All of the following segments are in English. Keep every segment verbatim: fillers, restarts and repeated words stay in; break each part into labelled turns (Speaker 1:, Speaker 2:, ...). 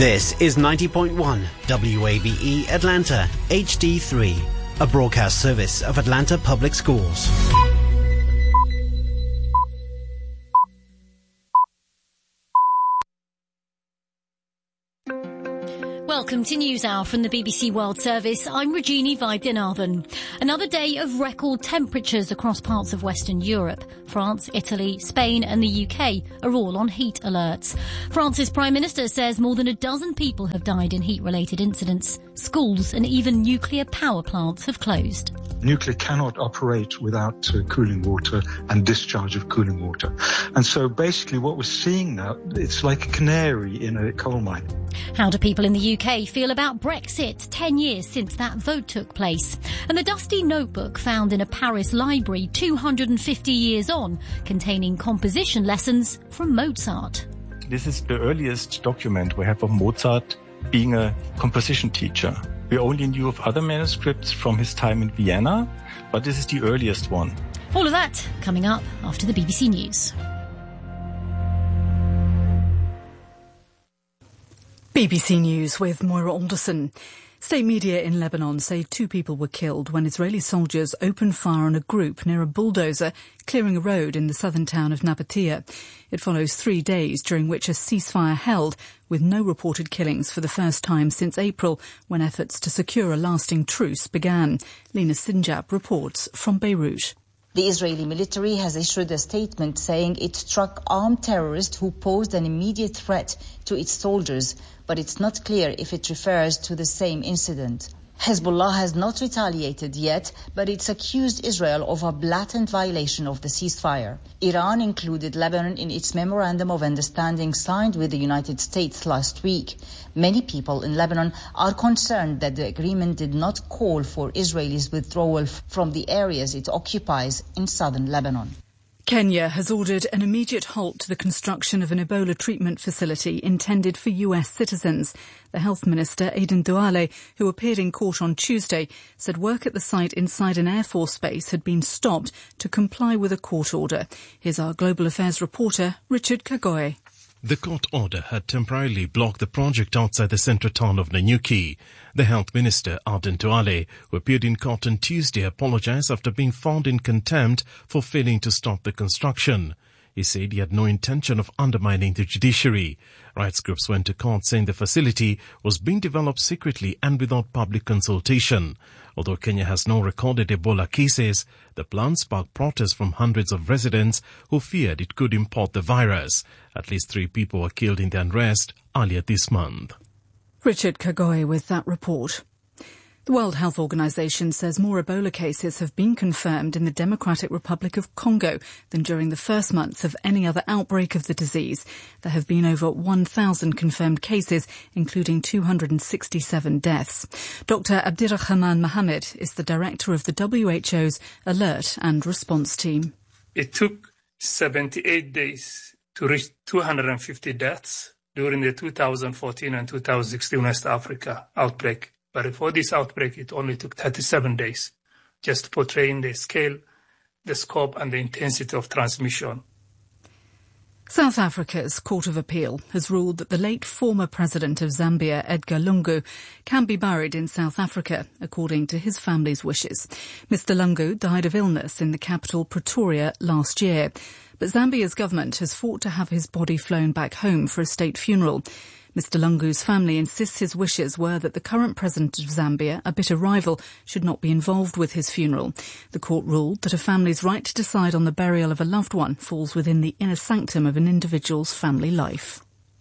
Speaker 1: This is ninety point one W A B E Atlanta H D three, a broadcast service of Atlanta Public Schools.
Speaker 2: Welcome to NewsHour from the B B C World Service. I'm Regini Vaidyanathan. Another day of record temperatures across parts of Western Europe. France, Italy, Spain and the U K are all on heat alerts. France's Prime Minister says more than a dozen people have died in heat-related incidents. Schools and even nuclear power plants have closed.
Speaker 3: Nuclear cannot operate without uh, cooling water and discharge of cooling water. And so basically what we're seeing now, it's like a canary in a coal mine.
Speaker 2: How do people in the U K feel about Brexit, ten years since that vote took place? And the dusty notebook found in a Paris library two hundred fifty years on, containing composition lessons from Mozart.
Speaker 4: This is the earliest document we have of Mozart being a composition teacher. We only knew of other manuscripts from his time in Vienna, but this is the earliest one.
Speaker 2: All of that coming up after the B B C News.
Speaker 5: B B C News with Moira Alderson. State media in Lebanon say two people were killed when Israeli soldiers opened fire on a group near a bulldozer clearing a road in the southern town of Nabatea. It follows three days during which a ceasefire held with no reported killings for the first time since April, when efforts to secure a lasting truce began. Lena Sinjab reports from Beirut.
Speaker 6: The Israeli military has issued a statement saying it struck armed terrorists who posed an immediate threat to its soldiers, but it's not clear if it refers to the same incident. Hezbollah has not retaliated yet, but it's accused Israel of a blatant violation of the ceasefire. Iran included Lebanon in its Memorandum of Understanding signed with the United States last week. Many people in Lebanon are concerned that the agreement did not call for Israelis' withdrawal from the areas it occupies in southern Lebanon.
Speaker 5: Kenya has ordered an immediate halt to the construction of an Ebola treatment facility intended for U S citizens. The Health Minister, Aden Duale, who appeared in court on Tuesday, said work at the site inside an Air Force base had been stopped to comply with a court order. Here's our Global Affairs reporter, Richard Kagoe.
Speaker 7: The court order had temporarily blocked the project outside the central town of Nanyuki. The Health Minister, Aden Duale, who appeared in court on Tuesday, apologized after being found in contempt for failing to stop the construction. He said he had no intention of undermining the judiciary. Rights groups went to court saying the facility was being developed secretly and without public consultation. Although Kenya has no recorded Ebola cases, the plan sparked protests from hundreds of residents who feared it could import the virus. At least three people were killed in the unrest earlier this month.
Speaker 5: Richard Kagoe with that report. The World Health Organization says more Ebola cases have been confirmed in the Democratic Republic of Congo than during the first months of any other outbreak of the disease. There have been over one thousand confirmed cases, including two hundred sixty-seven deaths. Doctor Abdirahman Mohamed is the director of the W H O's Alert and Response Team.
Speaker 8: It took seventy-eight days to reach two hundred fifty deaths during the two thousand fourteen and two thousand sixteen West Africa outbreak. But for this outbreak, it only took thirty-seven days, just portraying the scale, the scope and the intensity of transmission.
Speaker 5: South Africa's Court of Appeal has ruled that the late former president of Zambia, Edgar Lungu, can be buried in South Africa, according to his family's wishes. Mister Lungu died of illness in the capital, Pretoria, last year. But Zambia's government has fought to have his body flown back home for a state funeral. Mister Lungu's family insists his wishes were that the current president of Zambia, a bitter rival, should not be involved with his funeral. The court ruled that a family's right to decide on the burial of a loved one falls within the inner sanctum of an individual's family life.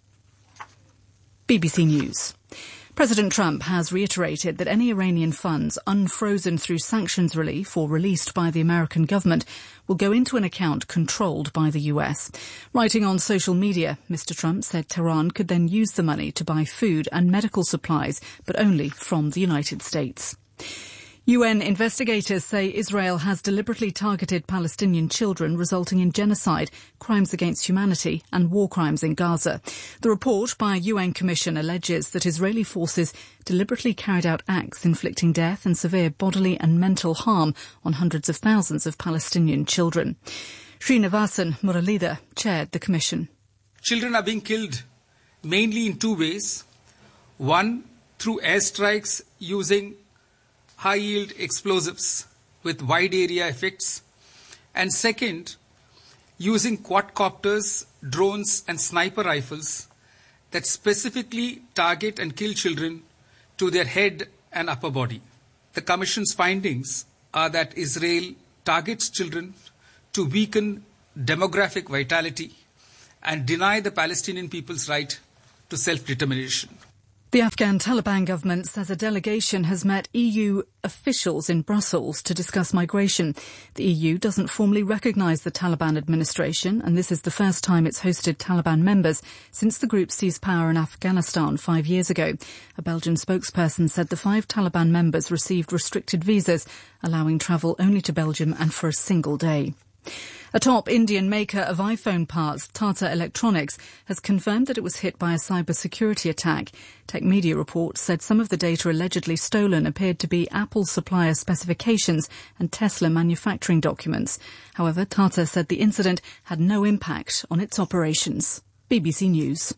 Speaker 5: B B C News. President Trump has reiterated that any Iranian funds unfrozen through sanctions relief or released by the American government will go into an account controlled by the U S. Writing on social media, Mister Trump said Tehran could then use the money to buy food and medical supplies, but only from the United States. U N investigators say Israel has deliberately targeted Palestinian children, resulting in genocide, crimes against humanity and war crimes in Gaza. The report by a U N commission alleges that Israeli forces deliberately carried out acts inflicting death and severe bodily and mental harm on hundreds of thousands of Palestinian children. Srinivasan Muralidhar chaired the commission.
Speaker 9: Children are being killed mainly in two ways. One, through airstrikes using high-yield explosives with wide area effects. And second, using quadcopters, drones and sniper rifles that specifically target and kill children to their head and upper body. The Commission's findings are that Israel targets children to weaken demographic vitality and deny the Palestinian people's right to self-determination.
Speaker 5: The Afghan Taliban government says a delegation has met E U officials in Brussels to discuss migration. The E U doesn't formally recognise the Taliban administration, and this is the first time it's hosted Taliban members since the group seized power in Afghanistan five years ago. A Belgian spokesperson said the five Taliban members received restricted visas, allowing travel only to Belgium and for a single day. A top Indian maker of iPhone parts, Tata Electronics, has confirmed that it was hit by a cybersecurity attack. Tech media reports said some of the data allegedly stolen appeared to be Apple supplier specifications and Tesla manufacturing documents. However, Tata said the incident had no impact on its operations. B B C News.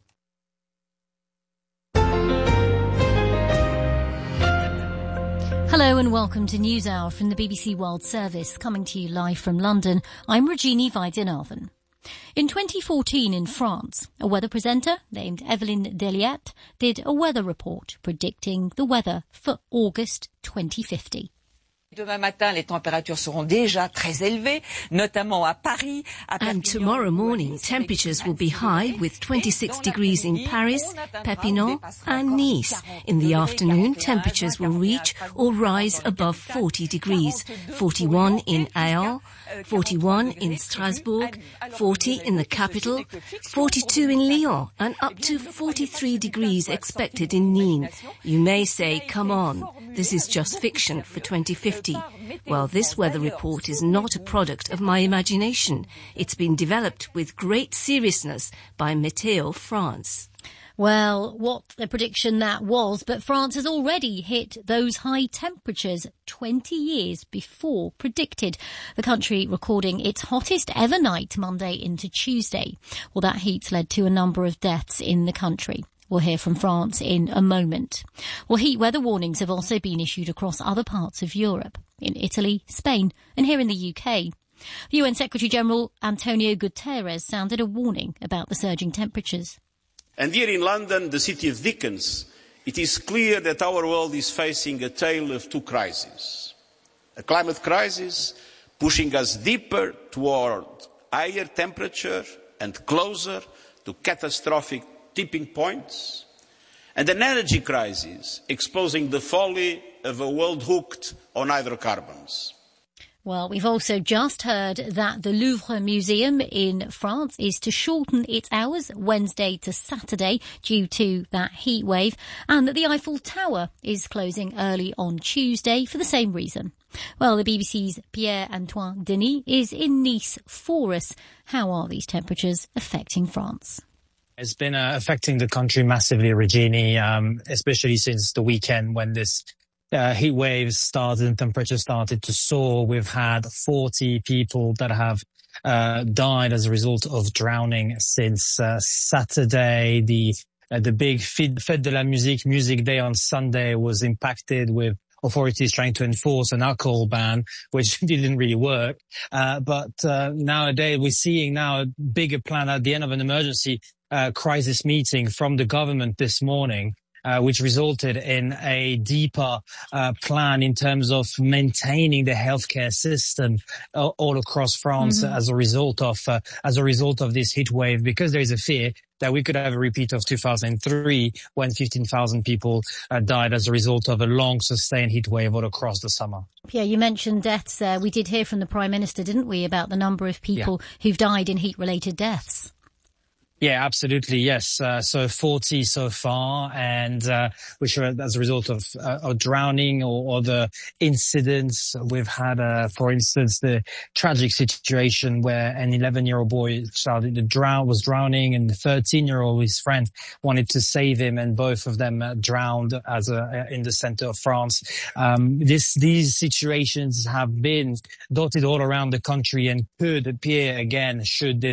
Speaker 2: Hello and welcome to NewsHour from the B B C World Service, coming to you live from London. I'm Regini Vaidyanathan. In twenty fourteen in France, a weather presenter named Evelyne Deliat did a weather report predicting the weather for August twenty fifty.
Speaker 10: Demain matin, les températures seront déjà très élevées, notamment à Paris.
Speaker 11: And tomorrow morning, temperatures will be high with twenty-six degrees in Paris, Perpignan and Nice. In the afternoon, temperatures will reach or rise above forty degrees, forty-one in Aon, forty-one in Strasbourg, forty in the capital, forty-two in Lyon, and up to forty-three degrees expected in Nîmes. You may say, come on, this is just fiction for twenty fifty. Well, this weather report is not a product of my imagination. It's been developed with great seriousness by Météo France.
Speaker 2: Well, what a prediction that was, but France has already hit those high temperatures twenty years before predicted. The country recording its hottest ever night Monday into Tuesday. Well, that heat's led to a number of deaths in the country. We'll hear from France in a moment. Well, heat weather warnings have also been issued across other parts of Europe, in Italy, Spain, and here in the U K. The U N Secretary-General Antonio Guterres sounded a warning about the surging temperatures.
Speaker 12: And here in London, the city of Dickens, it is clear that our world is facing a tale of two crises. A climate crisis pushing us deeper toward higher temperature and closer to catastrophic tipping points, and an energy crisis exposing the folly of a world hooked on hydrocarbons.
Speaker 2: Well, we've also just heard that the Louvre Museum in France is to shorten its hours Wednesday to Saturday due to that heat wave, and that the Eiffel Tower is closing early on Tuesday for the same reason. Well, the B B C's Pierre-Antoine Denis is in Nice for us. How are these temperatures affecting France?
Speaker 13: It's been uh, affecting the country massively, Regini, um, especially since the weekend when this uh, heat wave started and temperature started to soar. We've had forty people that have uh, died as a result of drowning since uh, Saturday. The uh, the big Fête de la Musique, Music Day on Sunday was impacted with authorities trying to enforce an alcohol ban, which didn't really work. Uh, but uh, nowadays we're seeing now a bigger plan at the end of an emergency Uh, crisis meeting from the government this morning, uh, which resulted in a deeper uh, plan in terms of maintaining the healthcare system uh, all across France mm-hmm. as a result of uh, as a result of this heat wave, because there is a fear that we could have a repeat of two thousand three when fifteen thousand people uh, died as a result of a long sustained heat wave all across the summer.
Speaker 2: Yeah, you mentioned deaths there. We did hear from the Prime Minister, didn't we, about the number of people yeah. who've died in heat-related deaths?
Speaker 13: Yeah, absolutely. Yes. Uh, so forty so far, and uh, which are as a result of, uh, of drowning or other incidents. We've had, uh, for instance, the tragic situation where an eleven-year-old boy started to drown, was drowning, and the thirteen-year-old, his friend, wanted to save him, and both of them uh, drowned as a, in the center of France. Um, this, these situations have been dotted all around the country and could appear again should this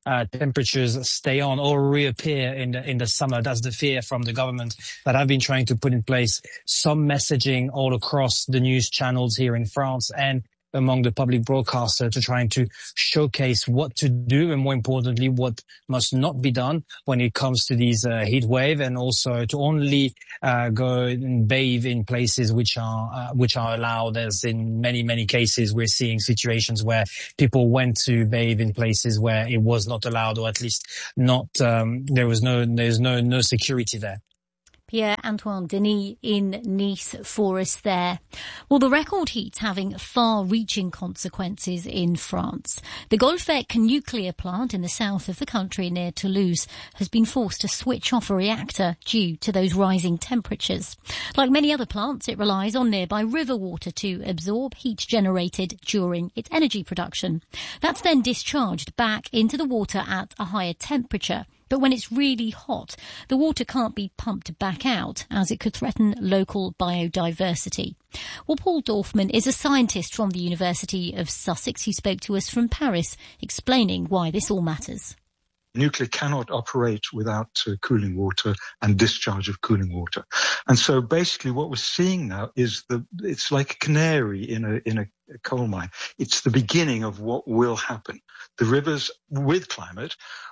Speaker 13: uh, temperatures stay on or reappear in the, in the summer. That's the fear from the government that have been trying to put in place some messaging all across the news channels here in France and among the public broadcaster to trying to showcase what to do and, more importantly, what must not be done when it comes to these uh, heat wave, and also to only uh, go and bathe in places which are uh, which are allowed. As in many many cases, we're seeing situations where people went to bathe in places where it was not allowed, or at least not um, there was no there's no no security there.
Speaker 2: Pierre-Antoine Denis in Nice for us there. Well, the record heat's having far-reaching consequences in France. The Golfech nuclear plant in the south of the country near Toulouse has been forced to switch off a reactor due to those rising temperatures. Like many other plants, it relies on nearby river water to absorb heat generated during its energy production. That's then discharged back into the water at a higher temperature. But when it's really hot, the water can't be pumped back out, as it could threaten local biodiversity. Well, Paul Dorfman is a scientist from the University of Sussex who spoke to us from Paris, explaining why this all matters.
Speaker 3: Nuclear cannot operate without uh, cooling water and discharge of cooling water. And so basically what we're seeing now is the, it's like a canary in a, in a, a coal mine. It's the beginning of what will happen. The rivers with climate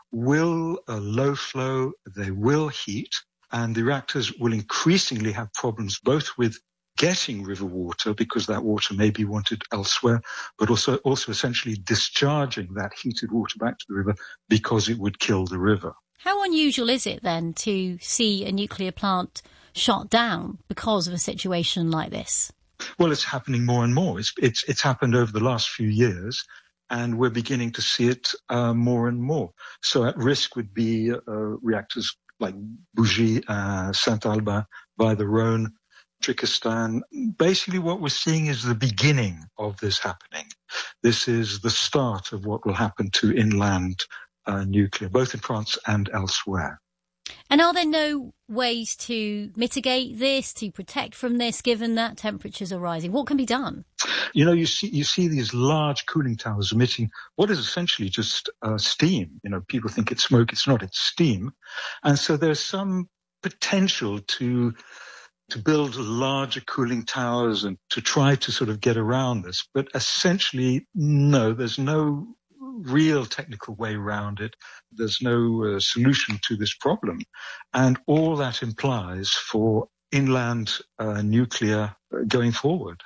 Speaker 3: will uh, low flow, they will heat, and the reactors will increasingly have problems both with getting river water, because that water may be wanted elsewhere, but also, also essentially discharging that heated water back to the river, because it would kill the river.
Speaker 2: How unusual is it then to see a nuclear plant shut down because of a situation like this?
Speaker 3: Well, it's happening more and more. It's, it's, it's happened over the last few years, and we're beginning to see it uh, more and more. So at risk would be uh, reactors like Bougie, uh, Saint-Alban, by the Rhône, Tristan. Basically what we're seeing is the beginning of this happening. This is the start of what will happen to inland uh, nuclear, both in France and elsewhere.
Speaker 2: And are there no ways to mitigate this, to protect from this, given that temperatures are rising? What can be done?
Speaker 3: You know, you see, you see these large cooling towers emitting what is essentially just uh, steam. You know, people think it's smoke. It's not. It's steam. And so there's some potential to to build larger cooling towers and to try to sort of get around this. But essentially, no, there's no real technical way around it. There's no uh, solution to this problem. And all that implies for inland uh, nuclear going forward.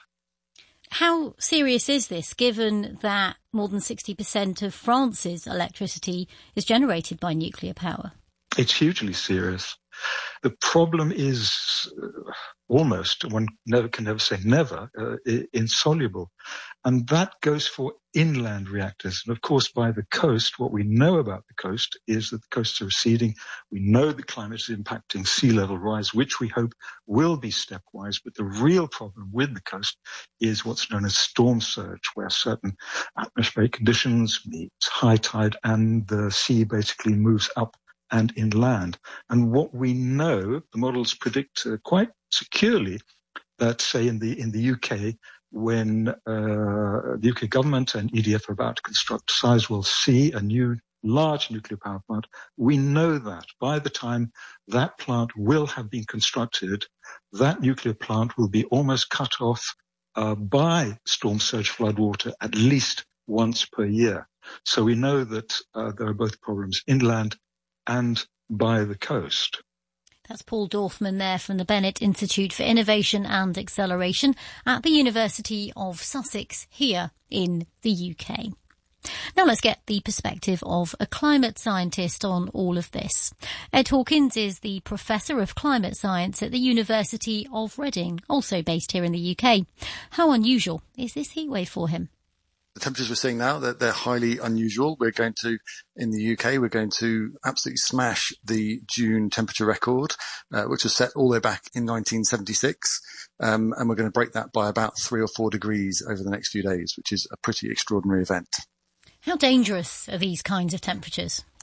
Speaker 2: How serious is this, given that more than sixty percent of France's electricity is generated by nuclear power?
Speaker 3: It's hugely serious. The problem is uh, almost, one never can never say never, uh, insoluble. And that goes for inland reactors. And of course, by the coast, what we know about the coast is that the coasts are receding. We know the climate is impacting sea level rise, which we hope will be stepwise. But the real problem with the coast is what's known as storm surge, where certain atmospheric conditions meet high tide and the sea basically moves up and inland. And what we know, the models predict uh, quite securely that, say, in the in the U K, when uh, the U K government and E D F are about to construct Sizewell C, a new large nuclear power plant, we know that by the time that plant will have been constructed, that nuclear plant will be almost cut off uh, by storm surge floodwater at least once per year. So we know that uh, there are both problems inland and by the coast.
Speaker 2: That's Paul Dorfman there from the Bennett Institute for Innovation and Acceleration at the University of Sussex here in the U K. Now let's get the perspective of a climate scientist on all of this. Ed Hawkins is the Professor of Climate Science at the University of Reading, also based here in the U K. How unusual is this heatwave for him?
Speaker 14: The temperatures we're seeing now, they're, they're highly unusual. We're going to, in the U K, we're going to absolutely smash the June temperature record, uh, which was set all the way back in nineteen seventy-six. Um, and we're going to break that by about three or four degrees over the next few days, which is a pretty extraordinary event.
Speaker 2: How dangerous are these kinds of temperatures?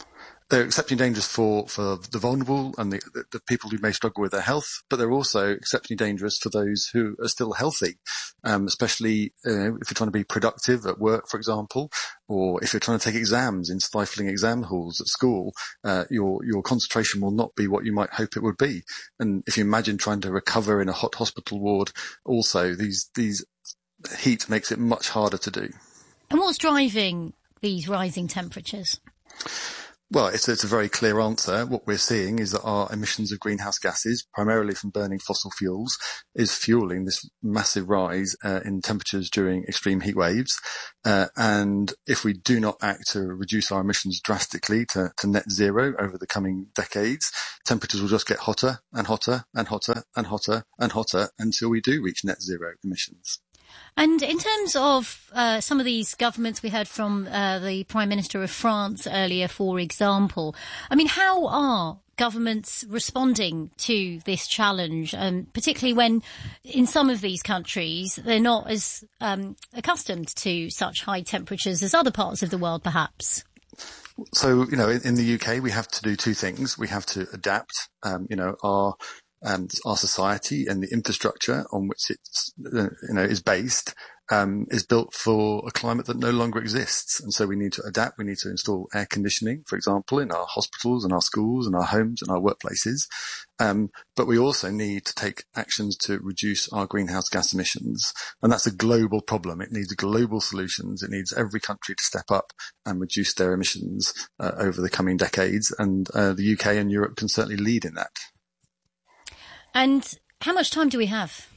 Speaker 14: They're exceptionally dangerous for, for the vulnerable and the, the, the people who may struggle with their health, but they're also exceptionally dangerous for those who are still healthy, um, especially uh, if you're trying to be productive at work, for example, or if you're trying to take exams in stifling exam halls at school. Uh, your your concentration will not be what you might hope it would be. And if you imagine trying to recover in a hot hospital ward, also these these heat makes it much harder to do.
Speaker 2: And what's driving these rising temperatures?
Speaker 14: Well, it's, it's a very clear answer. What we're seeing is that our emissions of greenhouse gases, primarily from burning fossil fuels, is fueling this massive rise uh, in temperatures during extreme heat waves. Uh, and if we do not act to reduce our emissions drastically to, to net zero over the coming decades, temperatures will just get hotter and hotter and hotter and hotter and hotter until we do reach net zero emissions.
Speaker 2: And in terms of uh, some of these governments, we heard from uh, the Prime Minister of France earlier, for example. I mean, how are governments responding to this challenge, um, particularly when in some of these countries they're not as um, accustomed to such high temperatures as other parts of the world, perhaps?
Speaker 14: So, you know, in, in the U K, we have to do two things. We have to adapt, um, you know, our Um, our society and the infrastructure on which it's, uh, you know, is based, um, is built for a climate that no longer exists. And so we need to adapt. We need to install air conditioning, for example, in our hospitals and our schools and our homes and our workplaces. Um, but we also need to take actions to reduce our greenhouse gas emissions. And that's a global problem. It needs global solutions. It needs every country to step up and reduce their emissions uh, over the coming decades. And uh, the U K and Europe can certainly lead in that.
Speaker 2: And how much time do we have?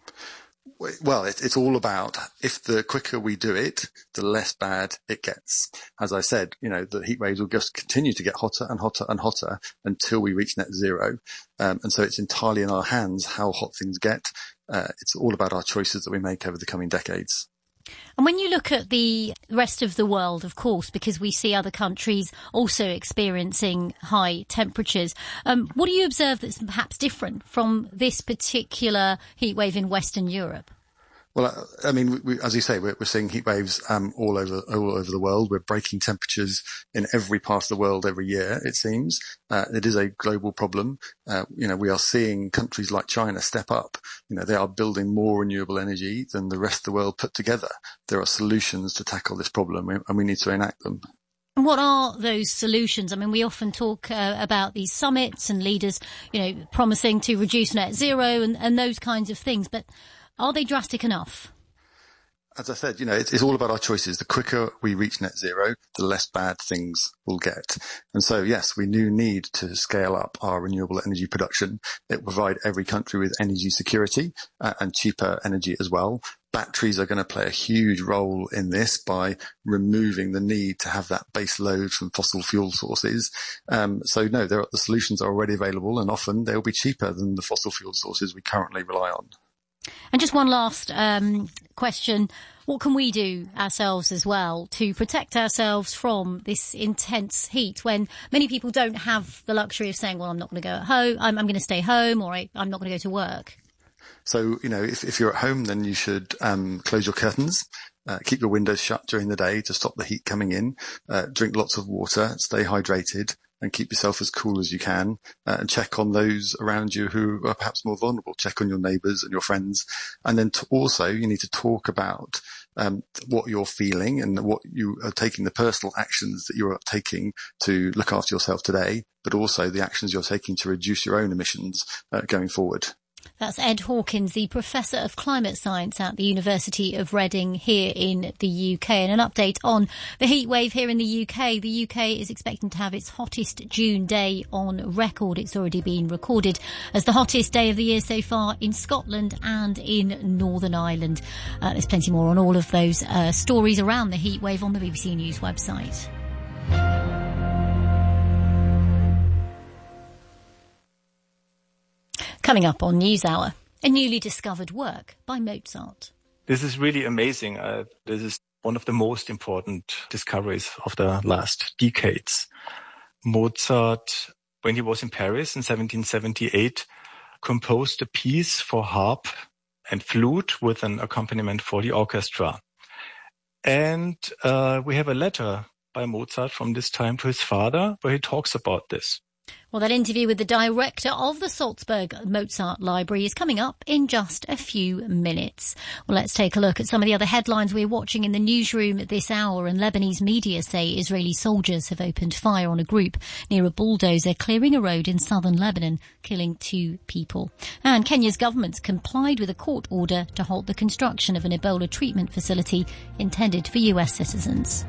Speaker 14: Well, it, it's all about, if the quicker we do it, the less bad it gets. As I said, you know, the heat waves will just continue to get hotter and hotter and hotter until we reach net zero. Um, and so it's entirely in our hands how hot things get. Uh, it's all about our choices that we make over the coming decades.
Speaker 2: And when you look at the rest of the world, of course, because we see other countries also experiencing high temperatures, um, what do you observe that's perhaps different from this particular heat wave in Western Europe?
Speaker 14: Well, I mean, we, as you say, we're, we're seeing heat waves um, all over all over the world. We're breaking temperatures in every part of the world every year, it seems. Uh, it is a global problem. Uh, you know, we are seeing countries like China step up. You know, they are building more renewable energy than the rest of the world put together. There are solutions to tackle this problem, and we need to enact them.
Speaker 2: And what are those solutions? I mean, we often talk uh, about these summits and leaders, you know, promising to reduce net zero and, and those kinds of things, but are they drastic enough?
Speaker 14: As I said, you know, it's, it's all about our choices. The quicker we reach net zero, the less bad things we'll get. And so, yes, we do need to scale up our renewable energy production. It will provide every country with energy security uh, and cheaper energy as well. Batteries are going to play a huge role in this by removing the need to have that base load from fossil fuel sources. Um, so, no, there are, the solutions are already available, and often they'll be cheaper than the fossil fuel sources we currently rely on.
Speaker 2: And just one last um, question. What can we do ourselves as well to protect ourselves from this intense heat when many people don't have the luxury of saying, well, I'm not going to go at home, I'm, I'm going to stay home, or I, I'm not going to go to work?
Speaker 14: So, you know, if, if you're at home, then you should um, close your curtains, uh, keep your windows shut during the day to stop the heat coming in, uh, drink lots of water, stay hydrated, and keep yourself as cool as you can, uh, and check on those around you who are perhaps more vulnerable. Check on your neighbours and your friends. And then to also, you need to talk about um, what you're feeling and what you are taking, the personal actions that you are taking to look after yourself today, but also the actions you're taking to reduce your own emissions uh, going forward.
Speaker 2: That's Ed Hawkins, the Professor of Climate Science at the University of Reading here in the U K. And an update on the heat wave here in the U K. The U K is expecting to have its hottest June day on record. It's already been recorded as the hottest day of the year so far in Scotland and in Northern Ireland. Uh, there's plenty more on all of those uh, stories around the heat wave on the B B C News website. Coming up on NewsHour, a newly discovered work by Mozart.
Speaker 4: This is really amazing. Uh, this is one of the most important discoveries of the last decades. Mozart, when he was in Paris in seventeen seventy-eight, composed a piece for harp and flute with an accompaniment for the orchestra. And uh, we have a letter by Mozart from this time to his father, where he talks about this.
Speaker 2: Well, that interview with the director of the Salzburg Mozart Library is coming up in just a few minutes. Well, let's take a look at some of the other headlines we're watching in the newsroom at this hour. And Lebanese media say Israeli soldiers have opened fire on a group near a bulldozer clearing a road in southern Lebanon, killing two people. And Kenya's government's complied with a court order to halt the construction of an Ebola treatment facility intended for U S citizens.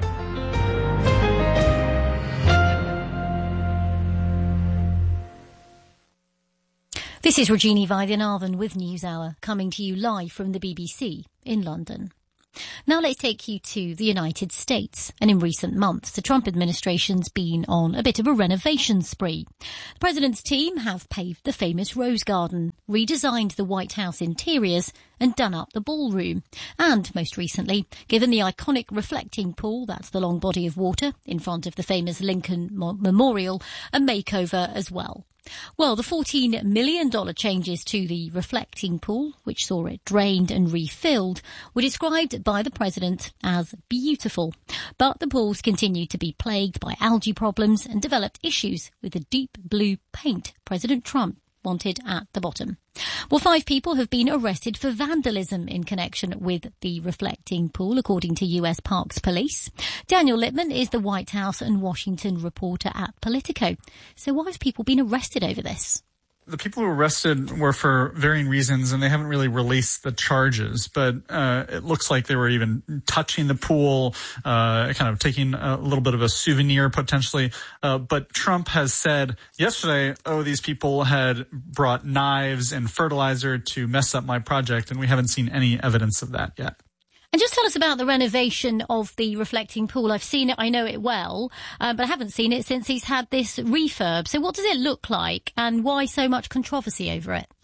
Speaker 2: This is Rajini Vaidyanathan with NewsHour, coming to you live from the B B C in London. Now let's take you to the United States. And in recent months, the Trump administration's been on a bit of a renovation spree. The president's team have paved the famous Rose Garden, redesigned the White House interiors and done up the ballroom. And most recently, given the iconic reflecting pool, that's the long body of water in front of the famous Lincoln Memorial, a makeover as well. Well, the fourteen million dollars changes to the reflecting pool, which saw it drained and refilled, were described by the president as beautiful. But the pools continued to be plagued by algae problems and developed issues with the deep blue paint President Trump wanted at the bottom. Well, five people have been arrested for vandalism in connection with the reflecting pool, according to U S Parks Police. Daniel Littman is the White House and Washington reporter at Politico. So why have people been arrested over this?
Speaker 15: The people who were arrested were for varying reasons, and they haven't really released the charges. But uh, it looks like they were even touching the pool, uh, kind of taking a little bit of a souvenir potentially. Uh, but Trump has said yesterday, oh, these people had brought knives and fertilizer to mess up my project, and we haven't seen any evidence of that yet.
Speaker 2: And just tell us about the renovation of the reflecting pool. I've seen it, I know it well, uh, but I haven't seen it since he's had this refurb. So what does it look like and why so much controversy over it?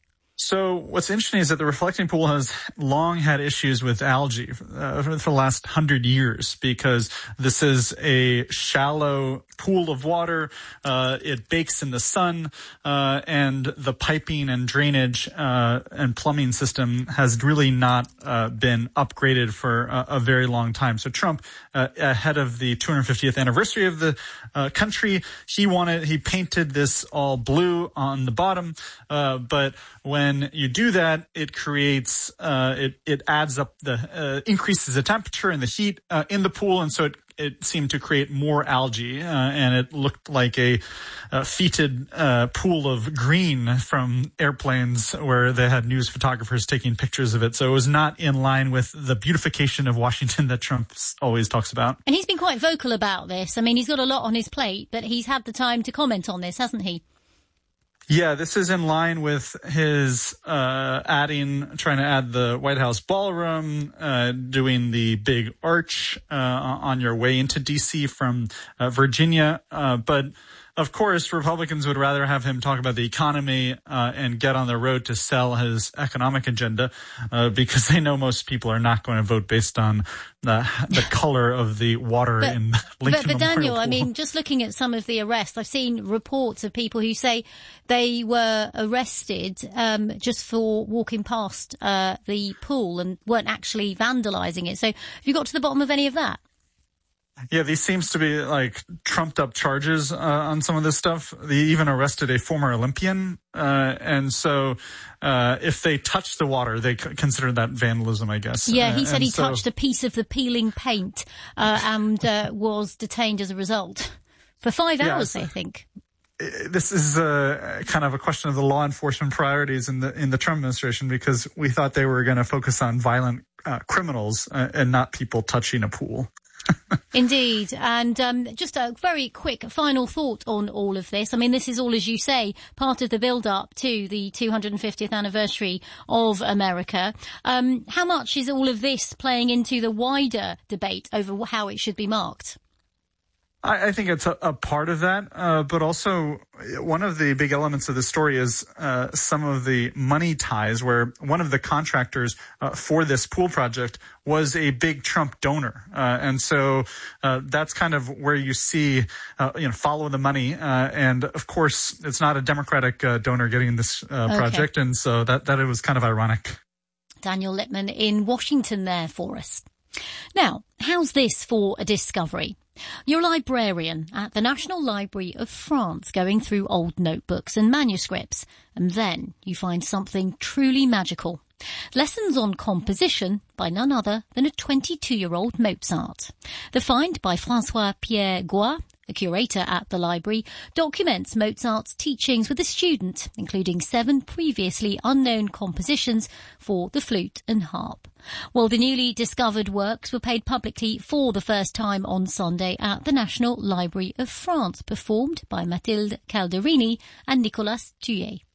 Speaker 15: So what's interesting is that the reflecting pool has long had issues with algae uh, for the last hundred years because this is a shallow pool of water. Uh, it bakes in the sun, uh, and the piping and drainage uh, and plumbing system has really not uh, been upgraded for a, a very long time. So Trump, uh, ahead of the two hundred fiftieth anniversary of the uh, country, he wanted he painted this all blue on the bottom, uh, but when When you do that, it creates, uh, it, it adds up the, uh, increases the temperature and the heat, uh, in the pool. And so it, it seemed to create more algae, uh, and it looked like a, a fetid, uh, pool of green from airplanes where they had news photographers taking pictures of it. So it was not in line with the beautification of Washington that Trump always talks about.
Speaker 2: And he's been quite vocal about this. I mean, he's got a lot on his plate, but he's had the time to comment on this, hasn't he?
Speaker 15: Yeah, this is in line with his uh adding, trying to add the White House ballroom, uh doing the big arch uh on your way into D C from uh, Virginia. Uh But of course, Republicans would rather have him talk about the economy uh and get on the road to sell his economic agenda uh because they know most people are not going to vote based on the the color of the water
Speaker 2: but,
Speaker 15: in Lincoln
Speaker 2: But, but Daniel,
Speaker 15: Memorial
Speaker 2: I
Speaker 15: Pool.
Speaker 2: mean, just looking at some of the arrests, I've seen reports of people who say they were arrested um just for walking past uh the pool and weren't actually vandalising it. So have you got to the bottom of any of that?
Speaker 15: Yeah, these seems to be like trumped up charges uh, on some of this stuff. They even arrested a former Olympian. Uh, and so uh, if they touch the water, they c- consider that vandalism, I guess.
Speaker 2: Yeah, he
Speaker 15: uh,
Speaker 2: said he
Speaker 15: so,
Speaker 2: touched a piece of the peeling paint uh, and uh, was detained as a result for five
Speaker 15: yeah,
Speaker 2: hours,
Speaker 15: so,
Speaker 2: I think.
Speaker 15: This is uh, kind of a question of the law enforcement priorities in the in the Trump administration, because we thought they were going to focus on violent uh, criminals uh, and not people touching a pool.
Speaker 2: Indeed. And um, just a very quick final thought on all of this. I mean, this is all, as you say, part of the build-up to the two hundred fiftieth anniversary of America. Um, how much is all of this playing into the wider debate over how it should be marked?
Speaker 15: I, I think it's a, a part of that, uh, but also one of the big elements of the story is uh, some of the money ties, where one of the contractors uh, for this pool project was a big Trump donor, uh, and so uh, that's kind of where you see, uh, you know, follow the money, uh, and of course it's not a Democratic uh, donor getting this uh,
Speaker 2: okay.
Speaker 15: project, and so that that it was kind of ironic.
Speaker 2: Daniel Littman in Washington there for us. Now, how's this for a discovery? You're a librarian at the National Library of France going through old notebooks and manuscripts, and then you find something truly magical. Lessons on composition by none other than a twenty-two-year-old Mozart. The find by François-Pierre Goua, a curator at the library, documents Mozart's teachings with a student, including seven previously unknown compositions for the flute and harp. Well, the newly discovered works were played publicly for the first time on Sunday at the National Library of France, performed by Mathilde Calderini and Nicolas Thuillet.